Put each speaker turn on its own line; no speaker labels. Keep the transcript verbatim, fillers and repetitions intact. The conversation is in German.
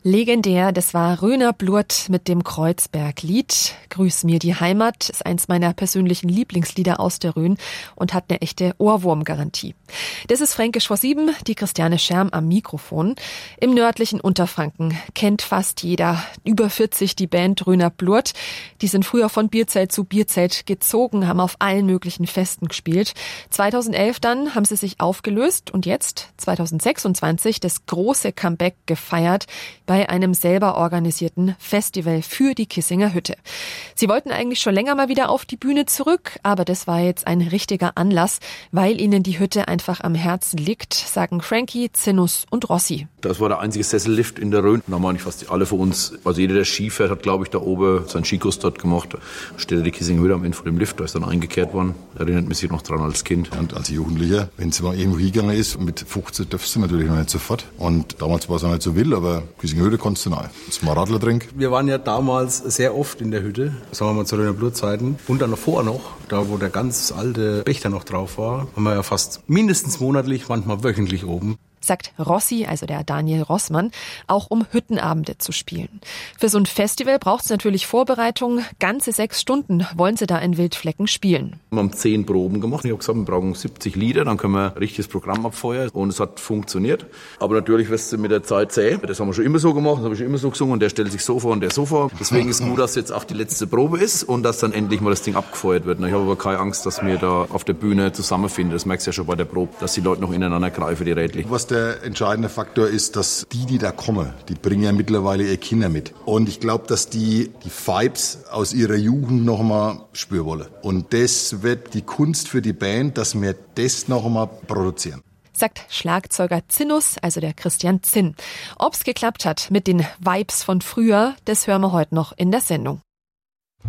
Legendär, das war Röner Blurt mit dem Kreuzberg-Lied. Grüß mir die Heimat ist eins meiner persönlichen Lieblingslieder aus der Rhön und hat eine echte Ohrwurmgarantie. Das ist Fränkisch vor sieben, die Christiane Scherm am Mikrofon. Im nördlichen Unterfranken kennt fast jeder, über vierzig, die Band Röner Blurt. Die sind früher von Bierzelt zu Bierzelt gezogen, haben auf allen möglichen Festen gespielt. zweitausendelf dann haben sie sich aufgelöst und jetzt, zweitausendsechsundzwanzig, das große Comeback gefeiert bei einem selber organisierten Festival für die Kissinger Hütte. Sie wollten eigentlich schon länger mal wieder auf die Bühne zurück, aber das war jetzt ein richtiger Anlass, weil ihnen die Hütte einfach am Herzen liegt, sagen Frankie, Zinus und Rossi.
Das war der einzige Sessellift in der Rhön. Da haben eigentlich fast alle von uns, also jeder, der Ski fährt, hat, glaube ich, da oben seinen Skikurs dort gemacht. Da steht die Kissinger Hütte am Ende von dem Lift, da ist dann eingekehrt worden. Da erinnert mich sich noch dran als Kind.
Und als Jugendlicher, wenn es mal irgendwo hingegangen ist, mit fünfzehn dürfst du natürlich noch nicht sofort. Und damals war es auch nicht so wild, aber Kissinger Hütte konntest du nahe. Jetzt mal Radler trinken.
Wir waren ja damals sehr oft in der Hütte, sagen wir mal zu Röner Blurt-Zeiten. Und dann davor noch, da wo der ganz alte Pächter noch drauf war, waren wir ja fast mindestens monatlich, manchmal wöchentlich oben.
Sagt Rossi, also der Daniel Rossmann, auch um Hüttenabende zu spielen. Für so ein Festival braucht es natürlich Vorbereitung. Ganze sechs Stunden wollen sie da in Wildflecken spielen.
Wir haben zehn Proben gemacht. Ich habe gesagt, wir brauchen siebzig Lieder, dann können wir ein richtiges Programm abfeuern. Und es hat funktioniert. Aber natürlich wirst du mit der Zeit zäh. Das haben wir schon immer so gemacht, das habe ich schon immer so gesungen. Und der stellt sich so vor und der so vor. Deswegen ist es gut, dass jetzt auf die letzte Probe ist und dass dann endlich mal das Ding abgefeuert wird. Ich habe aber keine Angst, dass wir da auf der Bühne zusammenfinden. Das merkst du ja schon bei der Probe, dass die Leute noch ineinander greifen, die Rädchen.
Was der entscheidende Faktor ist, dass die, die da kommen, die bringen ja mittlerweile ihre Kinder mit. Und ich glaube, dass die die Vibes aus ihrer Jugend noch mal spüren wollen. Und das wird die Kunst für die Band, dass wir das noch mal produzieren.
Sagt Schlagzeuger Zinus, also der Christian Zinn. Ob's geklappt hat mit den Vibes von früher, das hören wir heute noch in der Sendung.